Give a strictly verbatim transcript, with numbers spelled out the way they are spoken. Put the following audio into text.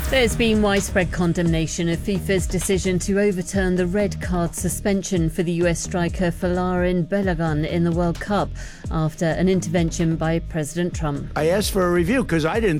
There's been widespread condemnation of FIFA's decision to overturn the red card suspension for the U S striker Folarin Balogun in the World Cup after an intervention by President Trump. I asked for a review because I didn't